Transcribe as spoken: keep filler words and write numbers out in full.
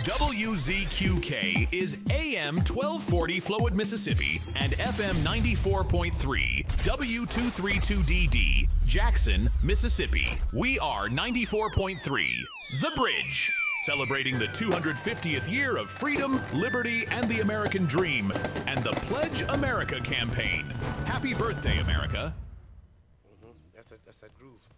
W Z Q K is A M twelve forty Flowood, Mississippi, and F M ninety-four point three W two thirty-two D D, Jackson, Mississippi. We are ninety-four point three, The Bridge, celebrating the two hundred fiftieth year of freedom, liberty, and the American dream, and the Pledge America campaign. Happy birthday, America. Mm-hmm. That's a, that's that groove.